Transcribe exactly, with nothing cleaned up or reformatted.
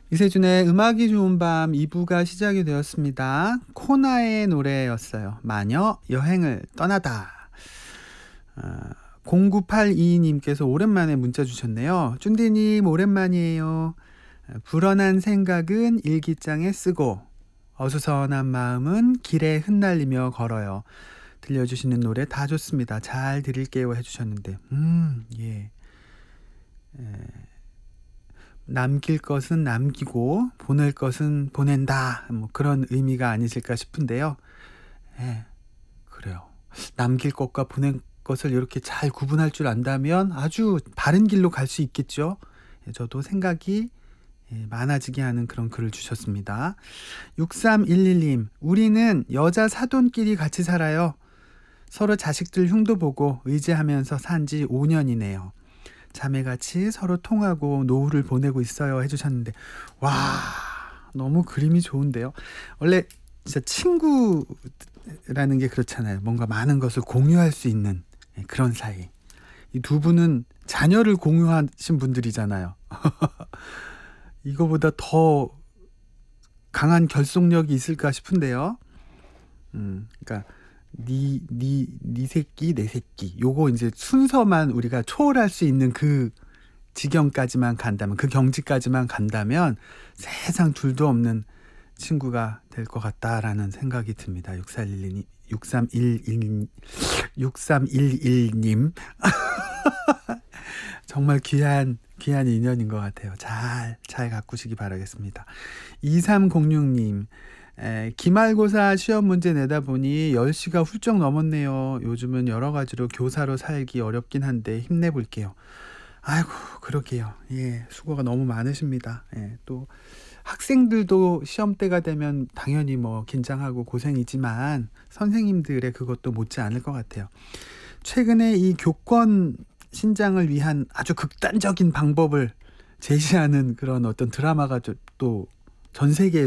이세준의 음악이 좋은 밤 이 부가 시작이 되었습니다. 코나의 노래였어요. 마녀 여행을 떠나다. 아, 공구팔이 님께서 오랜만에 문자 주셨네요. 쭌디님 오랜만이에요. 불어난 생각은 일기장에 쓰고 어수선한 마음은 길에 흩날리며 걸어요. 들려주시는 노래 다 좋습니다. 잘 들을게요 해주셨는데 음 예. 에, 남길 것은 남기고 보낼 것은 보낸다, 뭐 그런 의미가 아니실까 싶은데요. 예, 그래요. 남길 것과 보낼 것을 이렇게 잘 구분할 줄 안다면 아주 바른 길로 갈 수 있겠죠. 예, 저도 생각이 예, 많아지게 하는 그런 글을 주셨습니다. 육삼일일 님, 우리는 여자 사돈끼리 같이 살아요. 서로 자식들 흉도 보고 의지하면서 산 지 오 년이네요. 자매같이 서로 통하고 노후를 보내고 있어요 해주셨는데, 와, 너무 그림이 좋은데요. 원래 진짜 친구라는 게 그렇잖아요. 뭔가 많은 것을 공유할 수 있는 그런 사이. 이 두 분은 자녀를 공유하신 분들이잖아요. 이거보다 더 강한 결속력이 있을까 싶은데요. 음, 그러니까 니, 니, 니 새끼, 내 새끼. 요거 이제 순서만 우리가 초월할 수 있는 그 지경까지만 간다면, 그 경지까지만 간다면 세상 둘도 없는 친구가 될 것 같다라는 생각이 듭니다. 육삼일일 님, 육삼일일, 육삼일일 님. 정말 귀한, 귀한 인연인 것 같아요. 잘, 잘 가꾸시기 바라겠습니다. 이삼공육 님. 에, 기말고사 시험 문제 내다 보니 열 시가 훌쩍 넘었네요. 요즘은 여러 가지로 교사로 살기 어렵긴 한데 힘내볼게요. 아이고, 그러게요. 예, 수고가 너무 많으십니다. 예, 또 학생들도 시험 때가 되면 당연히 뭐 긴장하고 고생이지만 선생님들의 그것도 못지 않을 것 같아요. 최근에 이 교권 신장을 위한 아주 극단적인 방법을 제시하는 그런 어떤 드라마가 또 전 세계에